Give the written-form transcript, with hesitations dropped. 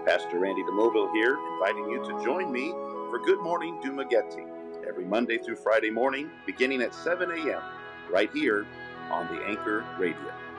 Pastor Randy DeMoville here, inviting you to join me for Good Morning Dumaguete every Monday through Friday morning, beginning at 7 a.m., right here on the Anchor Radio.